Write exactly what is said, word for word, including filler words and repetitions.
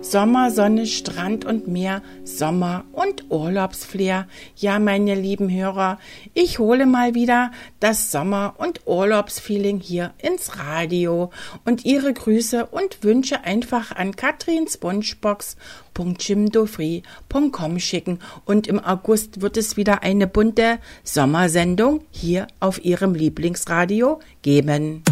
Sommer, Sonne, Strand und Meer, Sommer und Urlaubsflair. Ja, meine lieben Hörer, ich hole mal wieder das Sommer- und Urlaubsfeeling hier ins Radio und Ihre Grüße und Wünsche einfach an katrinswunschbox punkt jimdofree punkt com schicken. Und im August wird es wieder eine bunte Sommersendung hier auf Ihrem Lieblingsradio geben.